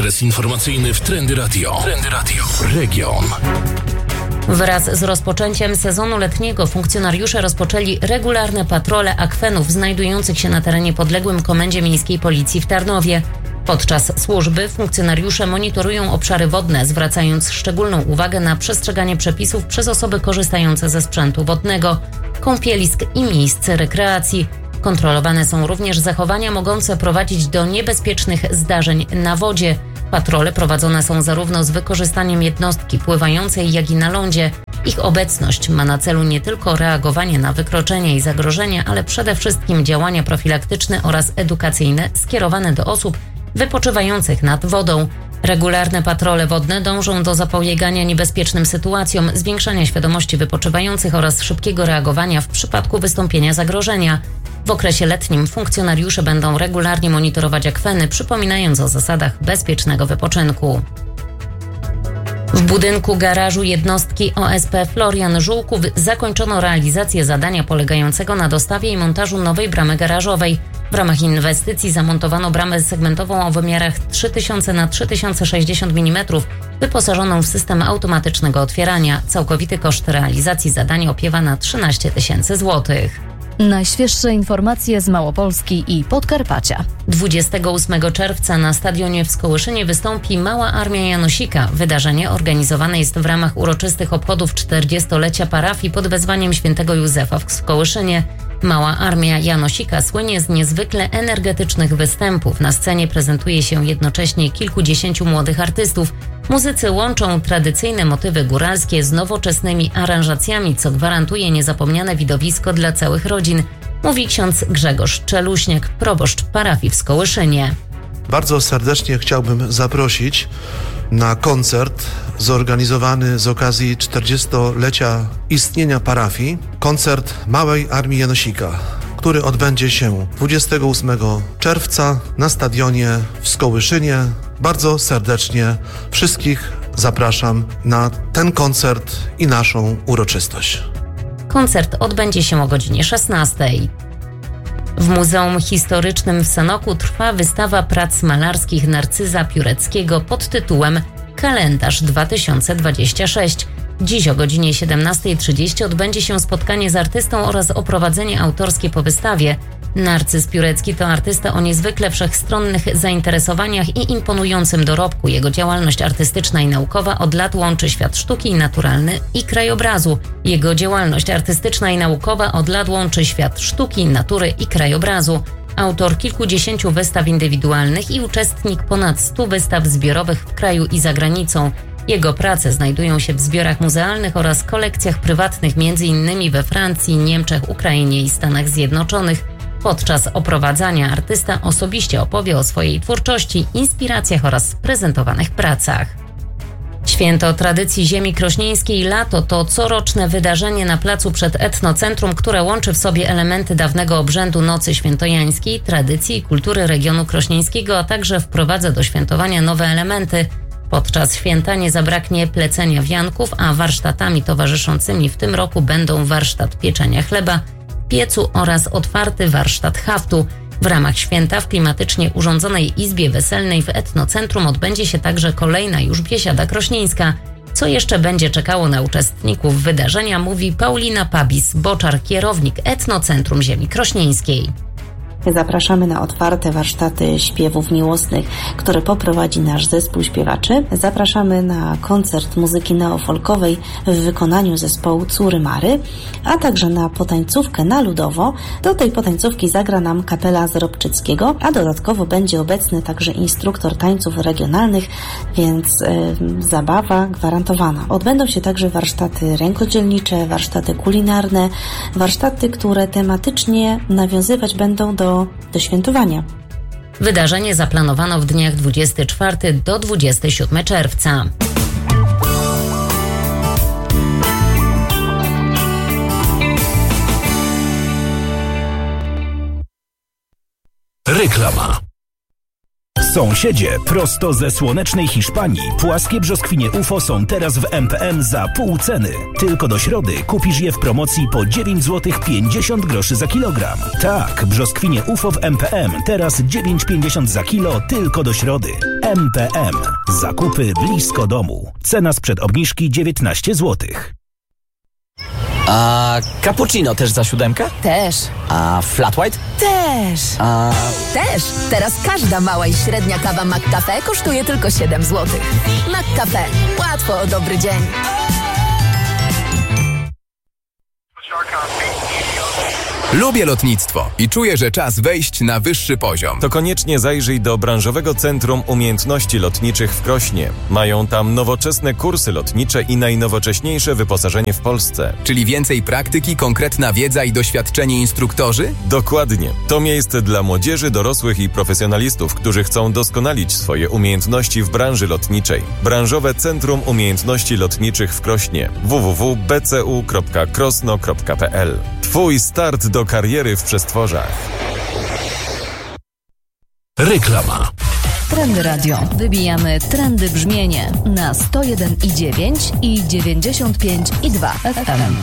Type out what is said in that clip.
Adres informacyjny w Trendy Radio. Trendy Radio. Region. Wraz z rozpoczęciem sezonu letniego funkcjonariusze rozpoczęli regularne patrole akwenów znajdujących się na terenie podległym Komendzie Miejskiej Policji w Tarnowie. Podczas służby funkcjonariusze monitorują obszary wodne, zwracając szczególną uwagę na przestrzeganie przepisów przez osoby korzystające ze sprzętu wodnego, kąpielisk i miejsc rekreacji. Kontrolowane są również zachowania mogące prowadzić do niebezpiecznych zdarzeń na wodzie. Patrole prowadzone są zarówno z wykorzystaniem jednostki pływającej, jak i na lądzie. Ich obecność ma na celu nie tylko reagowanie na wykroczenia i zagrożenia, ale przede wszystkim działania profilaktyczne oraz edukacyjne skierowane do osób wypoczywających nad wodą. Regularne patrole wodne dążą do zapobiegania niebezpiecznym sytuacjom, zwiększania świadomości wypoczywających oraz szybkiego reagowania w przypadku wystąpienia zagrożenia. W okresie letnim funkcjonariusze będą regularnie monitorować akweny, przypominając o zasadach bezpiecznego wypoczynku. W budynku garażu jednostki OSP Florian Żółków zakończono realizację zadania polegającego na dostawie i montażu nowej bramy garażowej. W ramach inwestycji zamontowano bramę segmentową o wymiarach 3000 na 3060 mm, wyposażoną w system automatycznego otwierania. Całkowity koszt realizacji zadania opiewa na 13 000 złotych. Najświeższe informacje z Małopolski i Podkarpacia. 28 czerwca na stadionie w Skołyszynie wystąpi Mała Armia Janosika. Wydarzenie organizowane jest w ramach uroczystych obchodów 40-lecia parafii pod wezwaniem świętego Józefa w Skołyszynie. Mała Armia Janosika słynie z niezwykle energetycznych występów. Na scenie prezentuje się jednocześnie kilkudziesięciu młodych artystów. Muzycy łączą tradycyjne motywy góralskie z nowoczesnymi aranżacjami, co gwarantuje niezapomniane widowisko dla całych rodzin, mówi ksiądz Grzegorz Czeluśniak, proboszcz parafii w Skołyszynie. Bardzo serdecznie chciałbym zaprosić na koncert zorganizowany z okazji 40-lecia istnienia parafii, koncert Małej Armii Janosika, który odbędzie się 28 czerwca na stadionie w Skołyszynie. Bardzo serdecznie wszystkich zapraszam na ten koncert i naszą uroczystość. Koncert odbędzie się o godzinie 16. W Muzeum Historycznym w Sanoku trwa wystawa prac malarskich Narcyza Pióreckiego pod tytułem Kalendarz 2026. Dziś o godzinie 17:30 odbędzie się spotkanie z artystą oraz oprowadzenie autorskie po wystawie. Narcyz Piórecki to artysta o niezwykle wszechstronnych zainteresowaniach i imponującym dorobku. Jego działalność artystyczna i naukowa od lat łączy świat sztuki naturalny i krajobrazu. Autor kilkudziesięciu wystaw indywidualnych i uczestnik ponad 100 wystaw zbiorowych w kraju i za granicą. Jego prace znajdują się w zbiorach muzealnych oraz kolekcjach prywatnych m.in. we Francji, Niemczech, Ukrainie i Stanach Zjednoczonych. Podczas oprowadzania artysta osobiście opowie o swojej twórczości, inspiracjach oraz prezentowanych pracach. Święto tradycji ziemi krośnieńskiej Lato to coroczne wydarzenie na placu przed Etnocentrum, które łączy w sobie elementy dawnego obrzędu Nocy Świętojańskiej, tradycji i kultury regionu krośnieńskiego, a także wprowadza do świętowania nowe elementy. Podczas święta nie zabraknie plecenia wianków, a warsztatami towarzyszącymi w tym roku będą warsztat pieczenia chleba w piecu oraz otwarty warsztat haftu. W ramach święta w klimatycznie urządzonej izbie weselnej w Etnocentrum odbędzie się także kolejna już biesiada krośnieńska. Co jeszcze będzie czekało na uczestników wydarzenia, mówi Paulina Pabis-Boczar, kierownik Etnocentrum Ziemi Krośnieńskiej. Zapraszamy na otwarte warsztaty śpiewów miłosnych, które poprowadzi nasz zespół śpiewaczy. Zapraszamy na koncert muzyki neofolkowej w wykonaniu zespołu Córy Mary, a także na potańcówkę na ludowo. Do tej potańcówki zagra nam kapela Zrobczyckiego, a dodatkowo będzie obecny także instruktor tańców regionalnych, więc zabawa gwarantowana. Odbędą się także warsztaty rękodzielnicze, warsztaty kulinarne, warsztaty, które tematycznie nawiązywać będą do świętowania. Wydarzenie zaplanowano w dniach 24 do 27 czerwca. Reklama. Sąsiedzie, prosto ze słonecznej Hiszpanii, płaskie brzoskwinie UFO są teraz w MPM za pół ceny. Tylko do środy kupisz je w promocji po 9 zł 50 groszy za kilogram. Tak, brzoskwinie UFO w MPM teraz 9,50 za kilo tylko do środy. MPM. Zakupy blisko domu. Cena sprzed obniżki 19 zł. A cappuccino też za 7? Też. A flat white? Też. A... Też. Teraz każda mała i średnia kawa McCafe kosztuje tylko 7 zł. McCafe. Łatwo o dobry dzień. Lubię lotnictwo i czuję, że czas wejść na wyższy poziom. To koniecznie zajrzyj do Branżowego Centrum Umiejętności Lotniczych w Krośnie. Mają tam nowoczesne kursy lotnicze i najnowocześniejsze wyposażenie w Polsce. Czyli więcej praktyki, konkretna wiedza i doświadczeni instruktorzy? Dokładnie. To miejsce dla młodzieży, dorosłych i profesjonalistów, którzy chcą doskonalić swoje umiejętności w branży lotniczej. Branżowe Centrum Umiejętności Lotniczych w Krośnie. www.bcu.krosno.pl. Twój start do kariery w przestworzach. Reklama. Trendy Radio. Wybijamy trendy brzmienie na 101,9 i 95,2 FM.